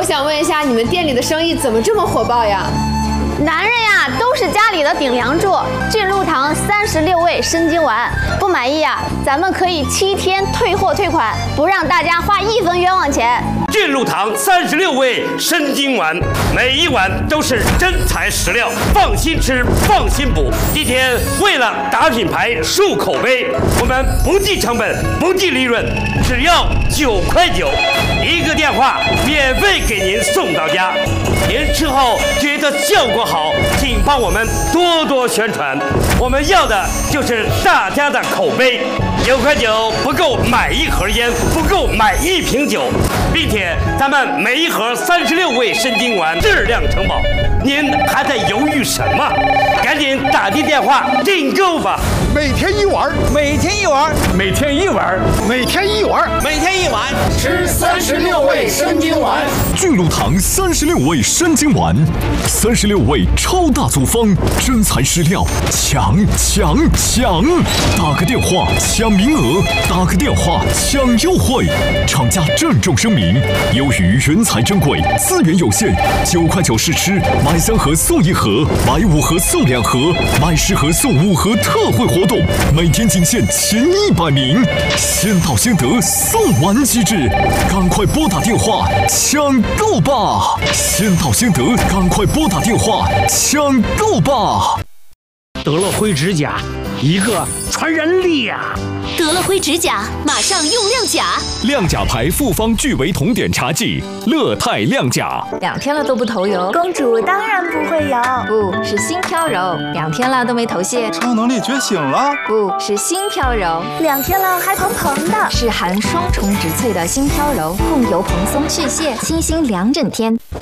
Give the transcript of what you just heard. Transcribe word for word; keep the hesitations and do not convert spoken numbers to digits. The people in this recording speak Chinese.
想问一下，你们店里的生意怎么这么火爆呀？ 男人呀，都是家里的顶梁柱。俊禄堂三十六味生津丸，不满意呀，咱们可以七天退货退款，不让大家花一分冤枉钱。 俊禄堂三十六味生津丸，每一碗都是真材实料，放心吃，放心补。今天为了打品牌、树口碑，我们不计成本，不计利润，只要九块九，一个电话免费给您送到家。您吃后觉得效果好，请帮我们多多宣传。我们要的就是大家的口碑。九块九不够买一盒烟，不够买一瓶酒，并且咱们每一盒三十六味生津丸质量承保。您还在犹豫什么？赶紧打进电话订购吧！ 每天一碗， 每天一碗， 每天一碗，每天一碗， 每天一碗， 吃三十六味生津丸。 俊禄堂三十六味生津丸，三十六味超大组方，真材实料，抢抢抢！打个电话抢名额，打个电话抢优惠。厂家郑重声明：由于原材珍贵，资源有限，九块九试吃，买三盒送一盒，买五盒送两盒，买十盒送五盒特惠活动，每天仅限前一百名，先到先得，送完即止，赶快拨打电话抢购吧！先到先得，赶快拨打电话抢购吧！ 得了灰指甲，一个传染力呀、啊！ 得了灰指甲，马上用亮甲。 亮甲牌复方聚维酮碘茶剂，乐泰亮甲。 两天了都不头油， 公主当然不会有。 不是心飘柔，两天了都没头屑。 超能力觉醒了。 不是心飘柔， 两天了还蓬蓬的。 是含双重植萃的心飘柔，控油蓬松去屑，清新两整天。